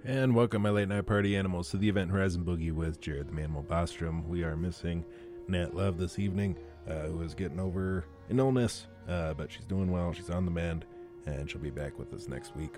And welcome, my late night party animals, to the Event Horizon Boogie with Jared the Manimal Bostrom. We are missing Nat Love this evening, who is getting over an illness, but she's doing well. She's on the mend, and she'll be back with us next week.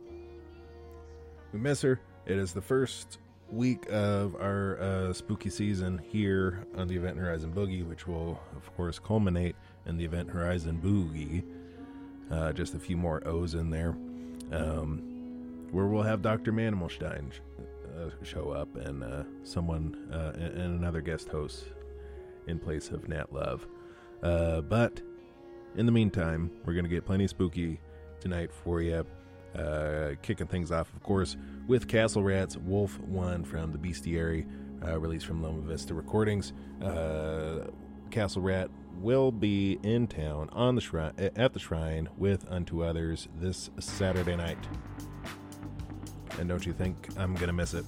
We miss her. It is the first week of our spooky season here on the Event Horizon Boogie, which will, of course, culminate in the Event Horizon Boogie. Just a few more O's in there. Where we'll have Dr. Manimalstein show up and someone and another guest host in place of Nat Love. But in the meantime, we're going to get plenty spooky tonight for you. Kicking things off, of course, with Castle Rat's Wolf 1 from the Bestiary, released from Loma Vista Recordings. Castle Rat will be in town on the shrine, at the Shrine with Unto Others this Saturday night. And don't you think I'm going to miss it?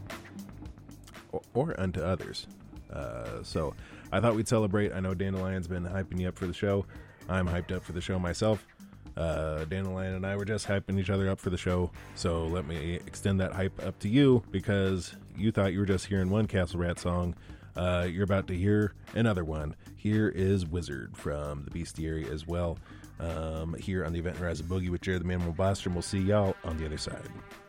Or Unto Others. So I thought we'd celebrate. I know Dandelion's been hyping you up for the show. I'm hyped up for the show myself. Dandelion and I were just hyping each other up for the show. So let me extend that hype up to you, because you thought you were just hearing one Castle Rat song. You're about to hear another one. Here is Wizard from the Bestiary as well. Here on the Event Horizon Boogie with Jared the Manimal Bostrom. We'll see y'all on the other side.